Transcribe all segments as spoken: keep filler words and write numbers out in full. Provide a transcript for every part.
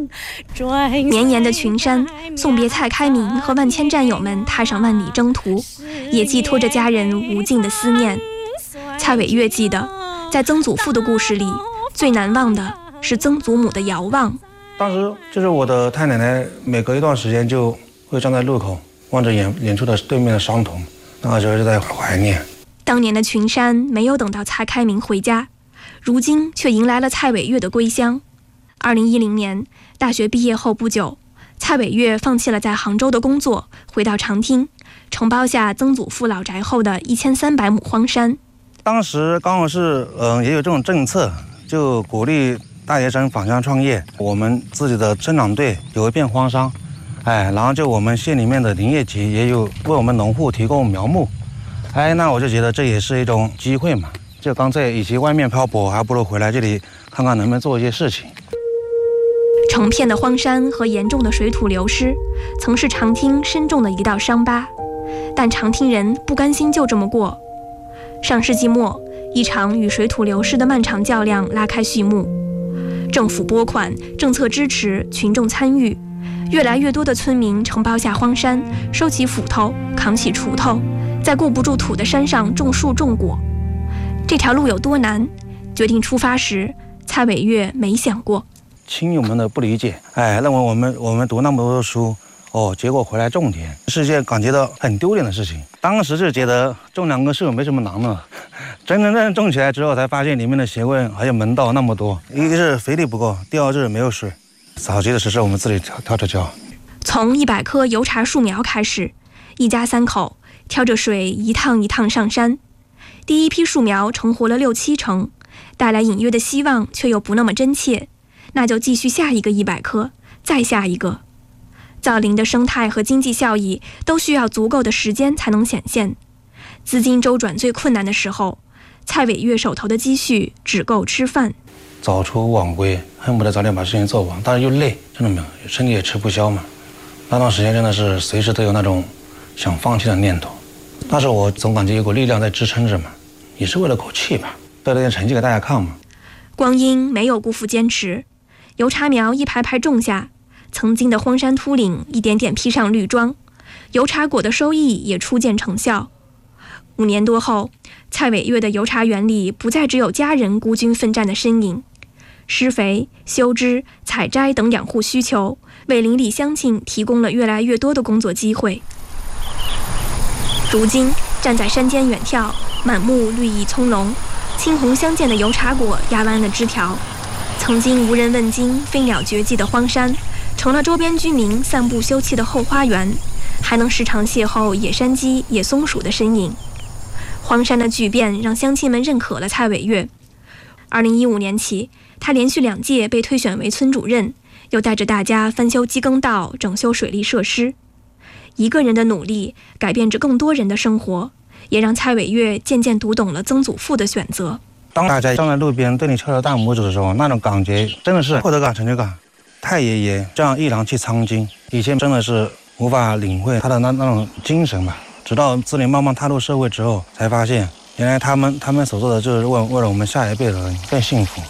绵延的群山送别蔡开明和万千战友们踏上万里征途，也寄托着家人无尽的思念。蔡伟月记得，在曾祖父的故事里，最难忘的是曾祖母的遥望。 当时就是我的太奶奶，每隔一段时间就会站在路口，望着远远处的对面的伤童，那个时候就在怀念。 当年的群山没有等到蔡开明回家，如今却迎来了蔡伟月的归乡。二零一零年大学毕业后不久，蔡伟月放弃了在杭州的工作，回到长汀，承包下曾祖父老宅后的一千三百亩荒山。 当时刚好是嗯、呃、也有这种政策，就鼓励大学生返乡创业。我们自己的生产队有一片荒山，哎，然后就我们县里面的林业局也有为我们农户提供苗木，哎，那我就觉得这也是一种机会嘛。就干脆与其外面漂泊，还不如回来这里看看能不能做一些事情。 成片的荒山和严重的水土流失，曾是长汀深重的一道伤疤，但长汀人不甘心就这么过。上世纪末，一场与水土流失的漫长较量拉开序幕。政府拨款，政策支持，群众参与，越来越多的村民承包下荒山，收起斧头，扛起锄头，在顾不住土的山上种树种果。这条路有多难？决定出发时，蔡伟月没想过。 亲友们的不理解，哎，认为我们我们读那么多书，哦，结果回来种田，是件感觉到很丢脸的事情。当时就觉得种两棵树没什么难的，真真正正种起来之后，才发现里面的学问还有门道那么多。一个是肥力不够，第二是没有水。早期的时候我们自己挑挑着浇。 从一百棵油茶树苗开始，一家三口挑着水一趟一趟上山。第一批树苗成活了六七成，带来隐约的希望，却又不那么真切。那就继续下一个一百棵，再下一个。造林的生态和经济效益都需要足够的时间才能显现。资金周转最困难的时候，蔡伟月手头的积蓄只够吃饭。 早出晚归，恨不得早点把事情做完，但是又累，真的没有，身体也吃不消嘛。那段时间真的是随时都有那种想放弃的念头，但是我总感觉有股力量在支撑着嘛，也是为了口气吧，得了点成绩给大家看嘛。 光阴没有辜负坚持，油茶苗一排排种下，曾经的荒山秃岭一点点披上绿装，油茶果的收益也初见成效。五年多后，蔡伟月的油茶园里不再只有家人孤军奋战的身影，施肥、修枝、采摘等养护需求，为邻里乡亲提供了越来越多的工作机会。如今，站在山间远眺，满目绿意葱茏，青红相间的油茶果压弯了枝条。曾经无人问津、飞鸟绝迹的荒山，成了周边居民散步休憩的后花园，还能时常邂逅野山鸡、野松鼠的身影。荒山的巨变让乡亲们认可了蔡伟月。二零一五年起，他连续两届被推选为村主任，又带着大家翻修机耕道、整修水利设施。一个人的努力改变着更多人的生活，也让蔡伟月渐渐读懂了曾祖父的选择。 当大家站在路边对你敲着大拇指的时候，那种感觉真的是获得感、成就感。太爷爷这样毅然去参军，以前真的是无法领会他的那那种精神吧。直到自己慢慢踏入社会之后，才发现原来他们他们所做的就是为为了我们下一辈的人更幸福。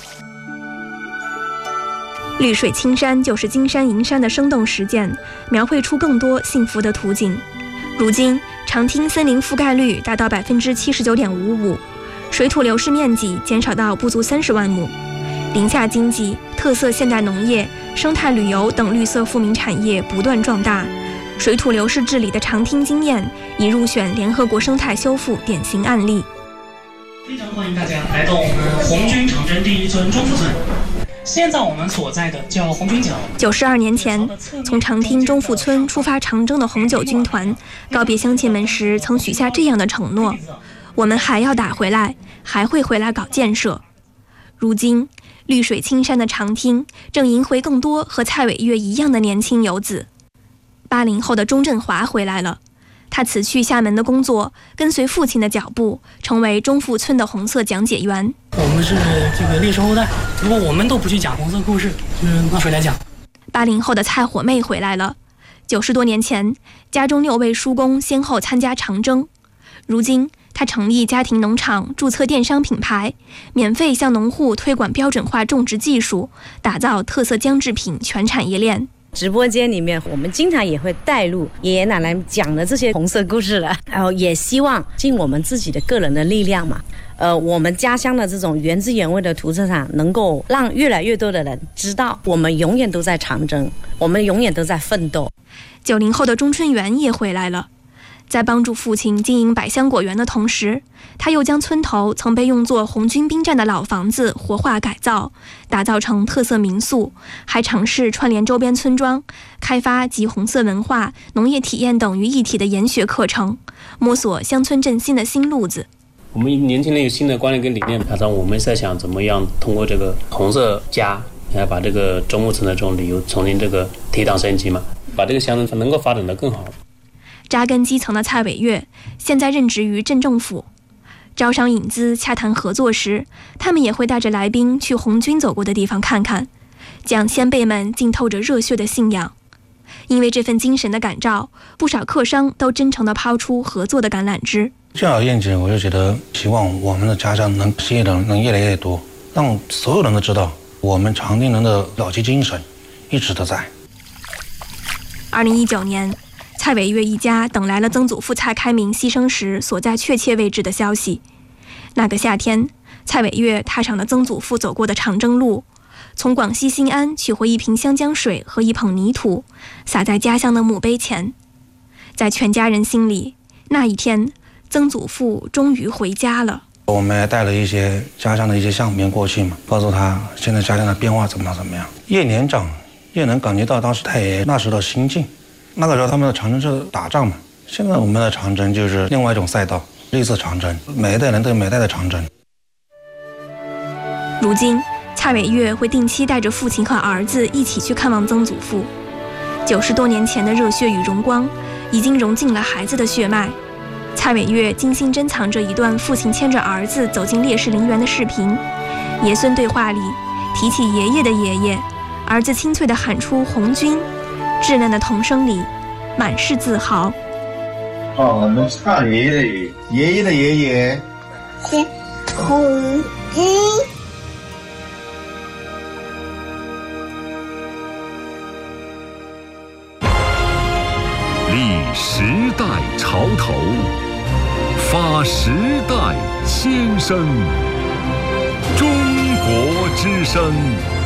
绿水青山就是金山银山的生动实践，描绘出更多幸福的图景。如今，长汀森林覆盖率达到百分之七十九点五五。水土流失面积减少到不足三十万亩，林下经济、特色现代农业、生态旅游等绿色富民产业不断壮大。水土流失治理的长汀经验已入选联合国生态修复典型案例。 非常欢迎大家来到我们红军长征第一村中富村。现在我们所在的叫红军角。 九十二年前，从长汀中富村出发长征的红九军团告别乡亲们时，曾许下这样的承诺：我们还要打回来，还会回来搞建设。如今，绿水青山的长汀正迎回更多和蔡伟月一样的年轻游子。八零后的钟振华回来了，他辞去厦门的工作，跟随父亲的脚步，成为中富村的红色讲解员。 我们是这个烈士后代，如果我们都不去讲红色故事，嗯，那谁来讲？ 八零后的蔡火妹回来了，九十多年前，家中六位叔公先后参加长征。如今， 他成立家庭农场，注册电商品牌，免费向农户推广标准化种植技术，打造特色姜制品全产业链。 直播间里面，我们经常也会带入爷爷奶奶讲的这些红色故事了，然后也希望尽我们自己的个人的力量嘛，呃，我们家乡的这种原汁原味的土特产，能够让越来越多的人知道，我们永远都在长征，我们永远都在奋斗。 九零后的钟春元也回来了，在帮助父亲经营百香果园的同时，他又将村头曾被用作红军兵站的老房子活化改造，打造成特色民宿，还尝试串联周边村庄，开发集红色文化、农业体验等于一体的研学课程，摸索乡村振兴的新路子。 我们年轻人有新的观念跟理念，加上我们在想怎么样通过这个红色家来把这个中牧村的这种旅游重新这个提档升级嘛，把这个乡村能够发展得更好。 扎根基层的蔡伟月现在任职于镇政府，招商引资、洽谈合作时，他们也会带着来宾去红军走过的地方看看，将先辈们浸透着热血的信仰。因为这份精神的感召，不少客商都真诚地抛出合作的橄榄枝。 这样的愿景，我就觉得希望我们的家乡能吸引的人能越来越多，让所有人都知道我们长汀人的老街精神一直都在。 二零一九年，蔡伟月一家等来了曾祖父蔡开明牺牲时所在确切位置的消息。那个夏天，蔡伟月踏上了曾祖父走过的长征路，从广西新安取回一瓶湘江水和一捧泥土，撒在家乡的墓碑前。在全家人心里，那一天，曾祖父终于回家了。 我们还带了一些家乡的一些相片过去嘛，告诉他现在家乡的变化怎么样怎么样。越年长，越能感觉到当时太爷那时的心境。那个时候他们的长征是打仗嘛，现在我们的长征就是另外一种赛道，绿色长征，每一代人都有每一代的长征。 如今，蔡伟月会定期带着父亲和儿子一起去看望曾祖父。九十多年前的热血与荣光，已经融进了孩子的血脉。蔡伟月精心珍藏着一段父亲牵着儿子走进烈士陵园的视频，爷孙对话里提起爷爷的爷爷，儿子清脆地喊出红军，稚嫩的童声里满是自豪。 哦，我们唱爷爷的爷爷，爷爷的爷爷是红军。 立时代潮头，发时代先声，中国之声。